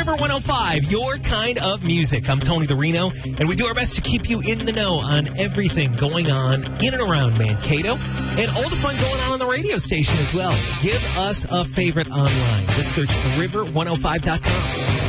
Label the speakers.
Speaker 1: River 105, your kind of music. I'm Tony the Reno, and we do our best to keep you in the know on everything going on in and around Mankato and all the fun going on the radio station as well. Give us a favorite online. Just search river105.com.